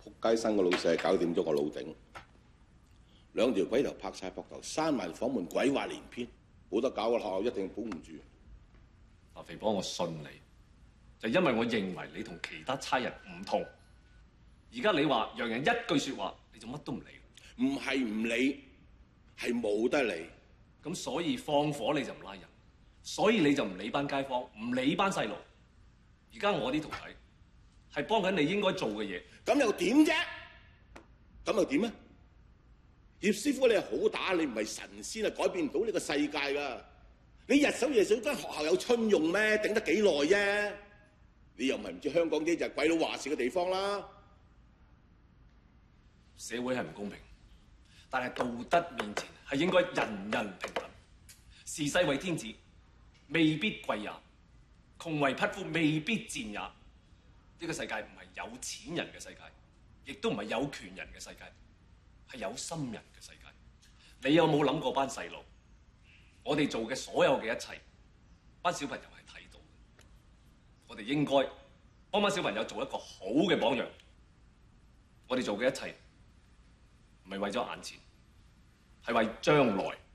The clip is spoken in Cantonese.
仆街新個老細搞掂咗個老頂，兩條鬼頭拍晒膊頭，閂埋房門，鬼話連篇，冇得搞嘅學校一定保唔住。 阿肥幫我信你，就因為我認為你同其他差人唔同。而家你話讓人一句説話，你就乜都唔理。 唔係唔理，係冇得理。 咁所以放火你就唔拉人，所以你就唔理班街坊，唔理班細路。而家我啲徒弟係幫緊你應該做嘅嘢， 咁又點啫？咁又點啊？葉師傅你係好打，你唔係神仙啊，改變唔到呢個世界噶。你日守夜守間學校有春用咩？頂得幾耐啫？你又唔係唔知香港啲就係鬼佬話事嘅地方啦。 社會係唔公平，但係道德面前係應該人人平等。時勢為天子，未必貴也；窮為匹夫，未必賤也。呢個世界唔係有錢人嘅世界，亦都唔係有權人嘅世界，係有心人嘅世界。你有冇諗過班細路？我哋做嘅所有嘅一切，班小朋友係睇到嘅。我哋應該幫班小朋友做一個好嘅榜樣。我哋做嘅一切，唔係為咗眼前，係為將來。